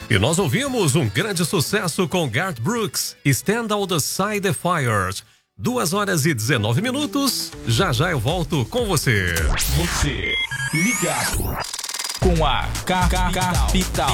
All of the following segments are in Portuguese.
E nós ouvimos um grande sucesso com Garth Brooks, Stand Outside the Fires. 2h19. Já já eu volto com você. Você ligado com a Capital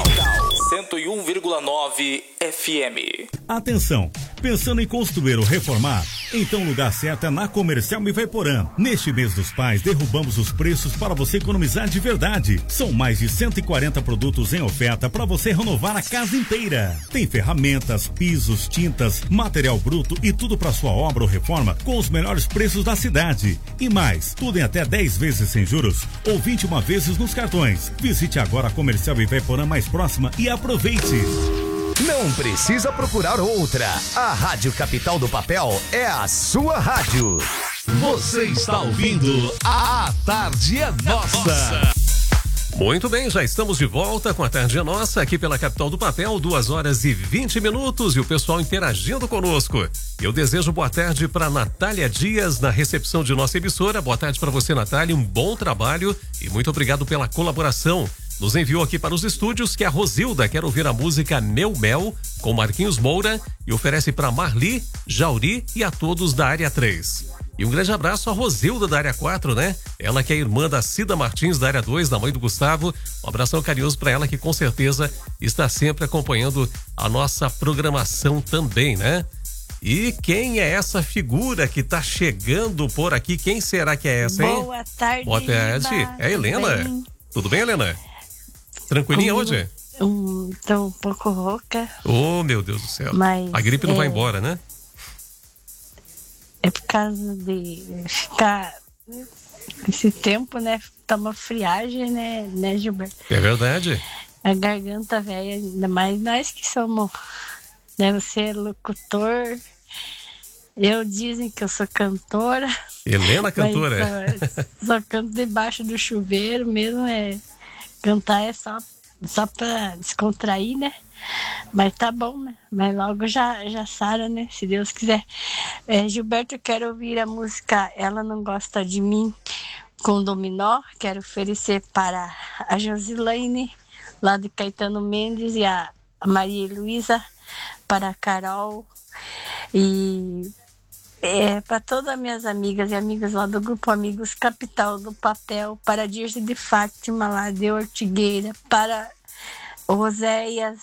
101,9 FM. Atenção! Pensando em construir ou reformar? Então o lugar certo é na Comercial Ivaiporã. Neste mês dos pais, derrubamos os preços para você economizar de verdade. São mais de 140 produtos em oferta para você renovar a casa inteira. Tem ferramentas, pisos, tintas, material bruto e tudo para sua obra ou reforma com os melhores preços da cidade. E mais, tudo em até 10 vezes sem juros ou 21 vezes nos cartões. Visite agora a Comercial Ivaiporã mais próxima e aproveite! Não precisa procurar outra. A Rádio Capital do Papel é a sua rádio. Você está ouvindo A Tarde é Nossa. Muito bem, já estamos de volta com a Tarde é Nossa aqui pela Capital do Papel, 2h20 e o pessoal interagindo conosco. Eu desejo boa tarde para Natália Dias na recepção de nossa emissora. Boa tarde para você, Natália, um bom trabalho e muito obrigado pela colaboração. Nos enviou aqui para os estúdios que a Rosilda quer ouvir a música Meu Mel com Marquinhos Moura e oferece para Marli, Jauri e a todos da área 3. E um grande abraço à Rosilda da área 4, né? Ela que é irmã da Cida Martins da área 2, da mãe do Gustavo. Um abração carinhoso para ela que com certeza está sempre acompanhando a nossa programação também, né? E quem é essa figura que tá chegando por aqui? Quem será que é essa, hein? Boa tarde. Boa tarde. É a Helena. Tudo bem, Helena? Tranquilinha hoje? Tô um pouco rouca. Oh, meu Deus do céu. Mas a gripe não vai embora, né? É por causa de ficar esse tempo, né? Tá uma friagem, né, Gilberto? É verdade. A garganta velha, ainda mais nós que somos, né? Você é locutor. Dizem que eu sou cantora. Helena cantora. Só canto debaixo do chuveiro mesmo, cantar é só pra descontrair, né? Mas tá bom, né? Mas logo já sara, né? Se Deus quiser. Gilberto, eu quero ouvir a música Ela Não Gosta de Mim com Dominó. Quero oferecer para a Josilane, lá de Caetano Mendes, e a Maria Luísa, para a Carol e para todas as minhas amigas e amigos lá do Grupo Amigos Capital do Papel, para a Dirce de Fátima lá de Ortigueira, para Roséias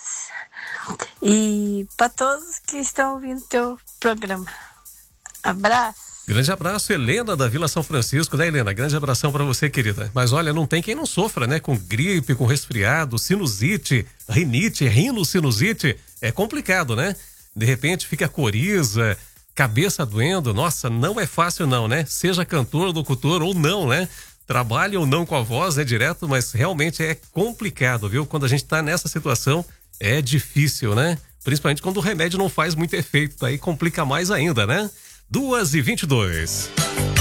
e para todos que estão ouvindo o teu programa. Abraço. Grande abraço, Helena da Vila São Francisco, né, Helena? Grande abração para você, querida. Mas olha, não tem quem não sofra, né? Com gripe, com resfriado, sinusite, rinite, rinocinusite. É complicado, né? De repente fica coriza, cabeça doendo. Nossa, não é fácil não, né? Seja cantor, locutor ou não, né? Trabalhe ou não com a voz, é direto, mas realmente é complicado, viu? Quando a gente tá nessa situação, é difícil, né? Principalmente quando o remédio não faz muito efeito, aí complica mais ainda, né? 2h22.